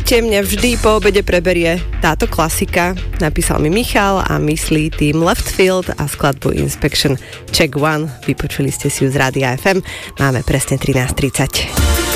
Určite mňa vždy po obede preberie táto klasika. Napísal mi Michal a myslí tým Left Field a skladbu Inspection Check One. Vypočuli ste si ju z Rádia FM. Máme presne 13:30.